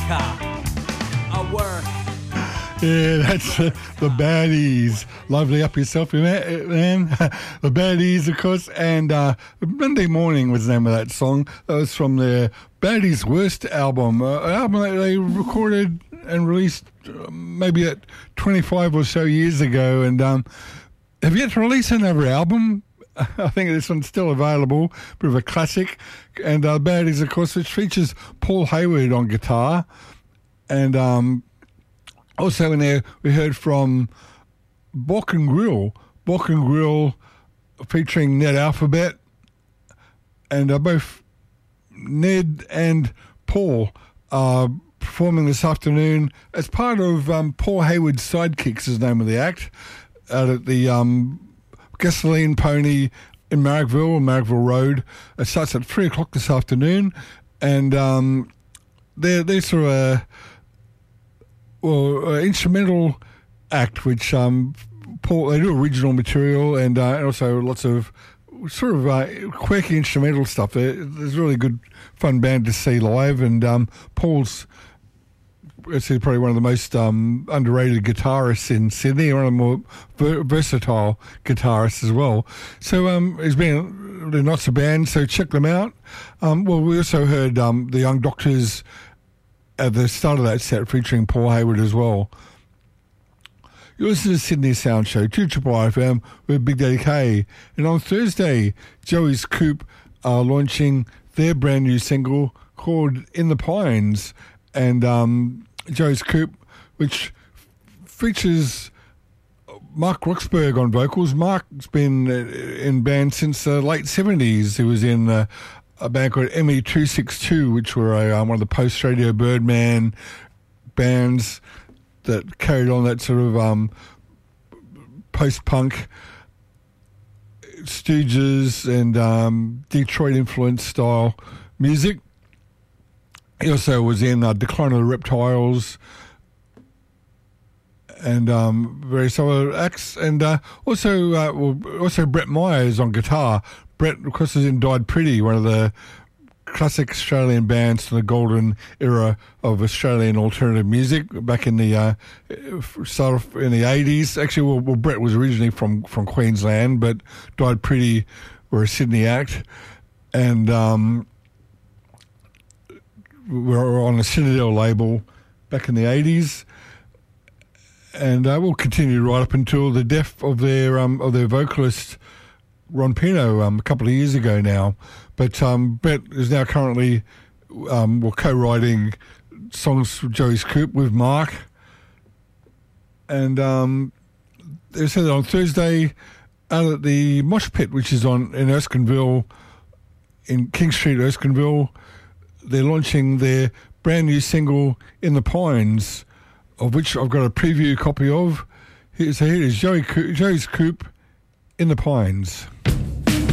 car. I work. Yeah, that's the Baddies. Lovely up yourself, man. The Baddies, of course. And Monday Morning was the name of that song. That was from their Baddies' Worst album. An album that they recorded and released maybe at 25 or so years ago. And have yet to release another album. I think this one's still available. Bit of a classic. And Baddies, of course, which features Paul Hayward on guitar. And also in there, we heard from Bork and Grill. Bork and Grill featuring Ned Alphabet. And both Ned and Paul are performing this afternoon as part of Paul Hayward's Sidekicks is the name of the act, out at the Gasoline Pony in Marrickville Road. It starts at 3 o'clock this afternoon. And they're sort of instrumental act, which Paul, they do original material and also lots of sort of quirky instrumental stuff. There's a really good, fun band to see live, and Paul's probably one of the most underrated guitarists in Sydney, one of the more versatile guitarists as well. So he's been really not so band, so check them out. Well, we also heard the Young Doctors at the start of that set featuring Paul Hayward as well. You listen to Sydney Sound Show, 2-Triple-I FM with Big Daddy K. And on Thursday, Joey's Coupe are launching their brand new single called In the Pines. And Joey's Coupe, which features Mark Roxburgh on vocals. Mark's been in band since the late 70s. He was in a band called ME262, which were one of the post-Radio Birdman bands that carried on that sort of post-punk Stooges and Detroit-influenced style music. He also was in Decline of the Reptiles and various other acts. And also Brett Myers on guitar. Brett, of course, is in Died Pretty, one of the classic Australian bands from the golden era of Australian alternative music back in the start of in the 80s. Actually, well, Brett was originally from Queensland, but Died Pretty were a Sydney act, and were on a Citadel label back in the 80s, and we'll continue right up until the death of their vocalist Ron Pino a couple of years ago now. But Brett is now currently co-writing songs for Joey's Coupe with Mark. And they said that on Thursday out at the Mosh Pit, which is in Erskineville, in King Street, Erskineville, they're launching their brand new single In the Pines, of which I've got a preview copy of. So here is Joey's Coupe, In the Pines.